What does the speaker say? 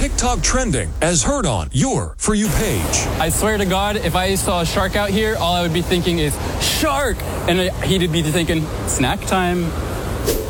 TikTok trending as heard on your For You page. I swear to God, if I saw a shark out here, all I would be thinking is, shark! And he'd be thinking, snack time.